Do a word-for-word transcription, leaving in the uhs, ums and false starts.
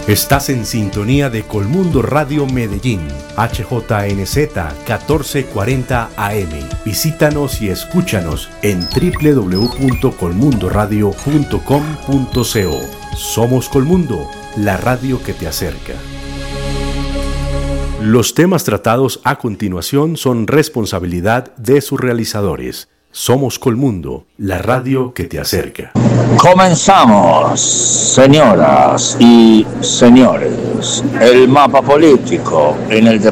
Estás en sintonía de Colmundo Radio Medellín, H J N Z catorce cuarenta A M. Visítanos y escúchanos en doble u doble u doble u punto colmundo radio punto com punto co. Somos Colmundo, la radio que te acerca. Los temas tratados a continuación son responsabilidad de sus realizadores. Somos Colmundo, la radio que te acerca. Comenzamos, señoras y señores, el mapa político en el